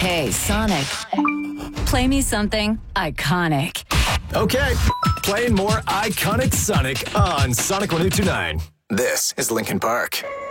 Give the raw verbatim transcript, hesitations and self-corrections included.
Okay, Sonic. Play me something iconic. Okay, playing more iconic Sonic on Sonic one oh two nine. This is Linkin Park.